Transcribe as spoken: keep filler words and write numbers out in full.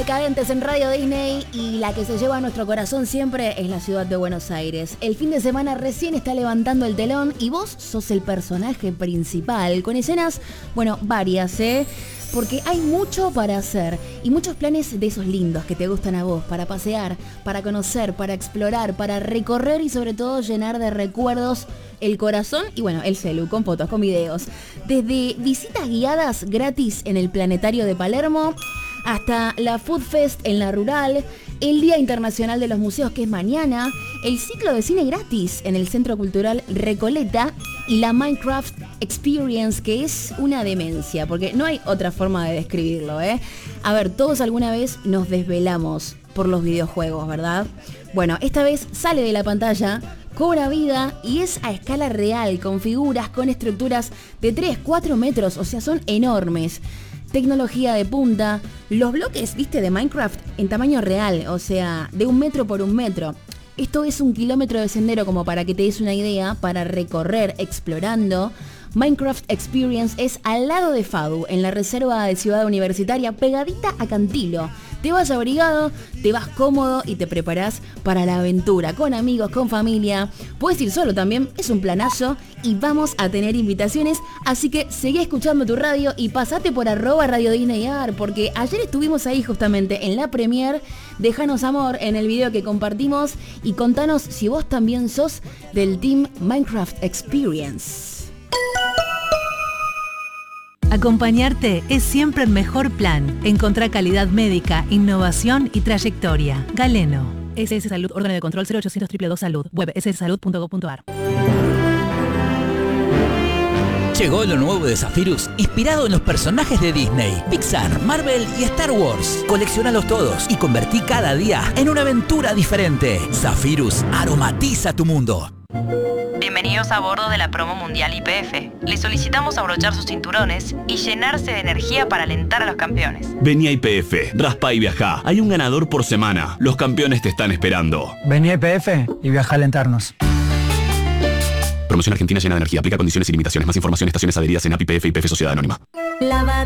Decadentes en Radio Disney y la que se lleva a nuestro corazón siempre es la ciudad de Buenos Aires. El fin de semana recién está levantando el telón y vos sos el personaje principal, con escenas, bueno, varias, ¿eh? Porque hay mucho para hacer y muchos planes de esos lindos que te gustan a vos, para pasear, para conocer, para explorar, para recorrer y sobre todo llenar de recuerdos el corazón y bueno, el celu, con fotos, con videos. Desde visitas guiadas gratis en el Planetario de Palermo hasta la Food Fest en la Rural, el Día Internacional de los Museos que es mañana, el ciclo de cine gratis en el Centro Cultural Recoleta y la Minecraft Experience, que es una demencia, porque no hay otra forma de describirlo, ¿eh? A ver, todos alguna vez nos desvelamos por los videojuegos, ¿verdad? Bueno, esta vez sale de la pantalla, cobra vida y es a escala real, con figuras, con estructuras de tres, cuatro metros, o sea, son enormes. Tecnología de punta, los bloques, viste, de Minecraft en tamaño real, o sea, de un metro por un metro. Esto es un kilómetro de sendero, como para que te des una idea, para recorrer explorando. Minecraft Experience es al lado de Fadu, en la reserva de Ciudad Universitaria, pegadita a Cantilo. Te vas abrigado, te vas cómodo y te preparás para la aventura, con amigos, con familia. Puedes ir solo también, es un planazo y vamos a tener invitaciones, así que seguí escuchando tu radio y pasate por arroba Radio Disney Ar, porque ayer estuvimos ahí justamente en la premier. Déjanos amor en el video que compartimos y contanos si vos también sos del Team Minecraft Experience. Acompañarte es siempre el mejor plan. Encontrá calidad médica, innovación y trayectoria. Galeno. S S Salud, órgano de control cero ochocientos dos dos dos Salud. Web s s salud punto gob punto ar. Llegó lo nuevo de Zephyrus, inspirado en los personajes de Disney, Pixar, Marvel y Star Wars. Coleccionalos todos y convertí cada día en una aventura diferente. Zephyrus aromatiza tu mundo. Bienvenidos a bordo de la promo mundial Y P F. Les solicitamos abrochar sus cinturones y llenarse de energía para alentar a los campeones. Vení a Y P F, raspa y viajá. Hay un ganador por semana. Los campeones te están esperando. Vení a Y P F y viajá a alentarnos. Promoción argentina llena de energía. Aplica condiciones y limitaciones. Más información, estaciones adheridas en A P I P F y P F Sociedad Anónima. Lavadora